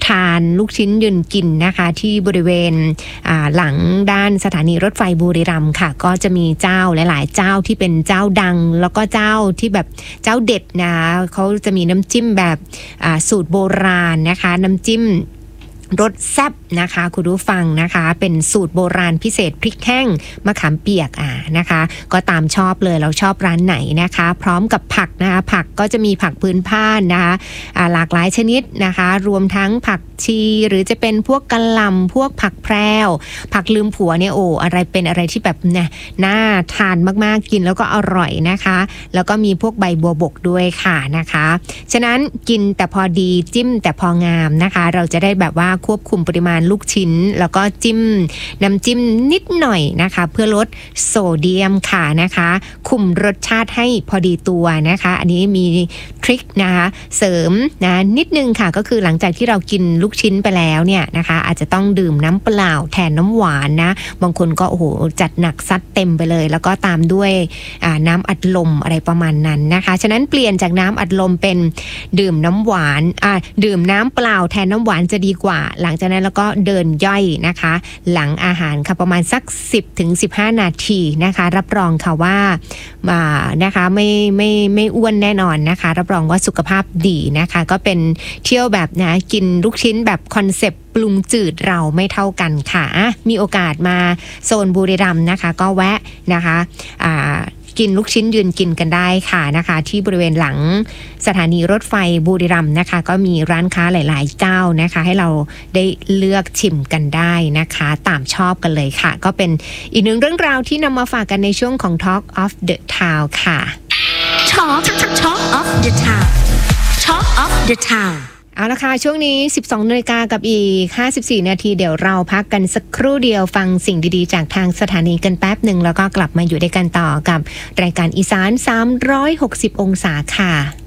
ทานลูกชิ้นยืนกินนะคะที่บริเวณหลังด้านสถานีรถไฟบุรีรัมย์ค่ะก็จะมีเจ้าหลายๆเจ้าที่เป็นเจ้าดังแล้วก็เจ้าที่แบบเจ้าเด็ดนะเขาจะมีน้ำจิ้มแบบสูตรโบราณนะคะน้ำจิ้มรสแซ่บนะคะคุณผู้ฟังนะคะเป็นสูตรโบราณพิเศษพริกแห้งมะขามเปียกนะคะก็ตามชอบเลยเราชอบร้านไหนนะคะพร้อมกับผักนะคะผักก็จะมีผักพื้นบ้านนะคะหลากหลายชนิดนะคะรวมทั้งผักชีหรือจะเป็นพวกกะหล่ำพวกผักแพรวผักลืมผัวเนี่ยโอ้อะไรเป็นอะไรที่แบบเนี่ยน่าทานมากๆกินแล้วก็อร่อยนะคะแล้วก็มีพวกใบบัวบกด้วยค่ะนะคะฉะนั้นกินแต่พอดีจิ้มแต่พองามนะคะเราจะได้แบบว่าควบคุมปริมาณลูกชิ้นแล้วก็น้ำจิ้มนิดหน่อยนะคะเพื่อลดโซเดียมค่ะนะคะคุมรสชาติให้พอดีตัวนะคะอันนี้มีทริคนะคะเสริมนะนิดนึงค่ะก็คือหลังจากที่เรากินลูกชิ้นไปแล้วเนี่ยนะคะอาจจะต้องดื่มน้ำเปล่าแทนน้ำหวานนะบางคนก็โอ้โหจัดหนักซัดเต็มไปเลยแล้วก็ตามด้วยน้ำอัดลมอะไรประมาณนั้นนะคะฉะนั้นเปลี่ยนจากน้ำอัดลมเป็นดื่มน้ำหวานดื่มน้ำเปล่าแทนน้ำหวานจะดีกว่าหลังจากนั้นแล้วก็เดินย่อยนะคะหลังอาหารค่ะประมาณสัก10-15 นาทีนะคะรับรองค่ะว่านะคะไม่อ้วนแน่นอนนะคะรับรองว่าสุขภาพดีนะคะก็เป็นเที่ยวแบบนะกินลูกชิ้นแบบคอนเซปต์ปรุงจืดเราไม่เท่ากันค่ะมีโอกาสมาโซนบุรีรัมย์นะคะก็แวะนะคะกินลูกชิ้นยืนกินกันได้ค่ะนะคะที่บริเวณหลังสถานีรถไฟบุรีรัมย์นะคะก็มีร้านค้าหลายๆเจ้านะคะให้เราได้เลือกชิมกันได้นะคะตามชอบกันเลยค่ะก็เป็นอีกหนึ่งเรื่องราวที่นำมาฝากกันในช่วงของ Talk of the Town ค่ะ Talk of the Town Talk of the Town เอาละค่ะช่วงนี้ 12 นาฬิกากับอีก54 นาทีเดี๋ยวเราพักกันสักครู่เดียวฟังสิ่งดีๆจากทางสถานีกันแป๊บหนึ่งแล้วก็กลับมาอยู่ด้วยกันต่อกับรายการอีสาน360 องศาค่ะ